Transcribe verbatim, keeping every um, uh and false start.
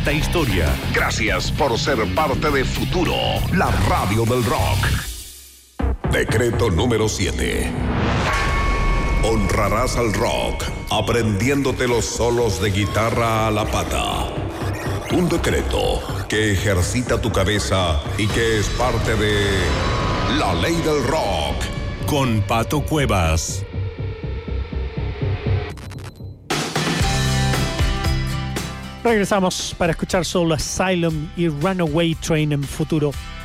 cuenta historia. Gracias por ser parte de Futuro, la radio del rock. Decreto número siete. Honrarás al rock aprendiéndote los solos de guitarra a la pata. Un decreto que ejercita tu cabeza y que es parte de la ley del rock. Con Pato Cuevas. Regresamos para escuchar Soul Asylum y Runaway Train en Futuro.